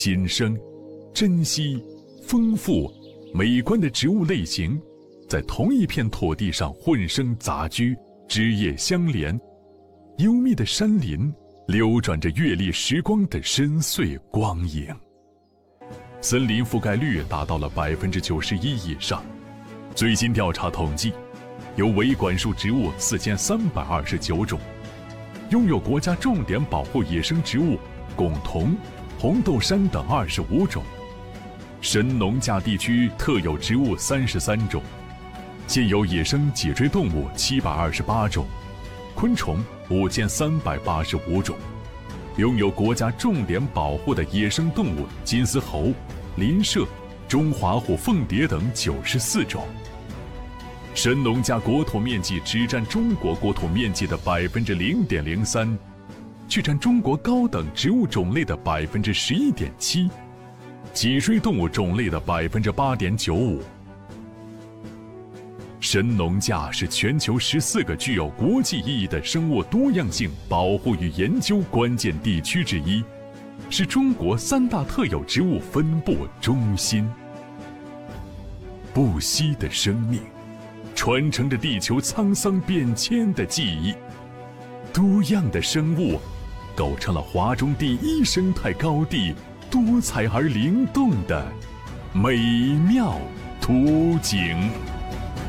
紧生、珍稀、丰富、美观的植物类型，在同一片土地上混生杂居，枝叶相连。幽密的山林流转着阅历时光的深邃光影。森林覆盖率达到了91%以上。最新调查统计，有为管束植物4329种，拥有国家重点保护野生植物珙桐、红豆杉等25种，神农架地区特有植物33种，现有野生脊椎动物728种，昆虫5385种，拥有国家重点保护的野生动物金丝猴、林麝、中华虎凤蝶等94种。神农架国土面积只占中国国土面积的0.03%，却占中国高等植物种类的11.7%，脊椎动物种类的8.95%。神农架是全球14个具有国际意义的生物多样性保护与研究关键地区之一，是中国3大特有植物分布中心。不息的生命，传承着地球沧桑变迁的记忆。多样的生物，构成了华中第一生态高地多彩而灵动的美妙图景。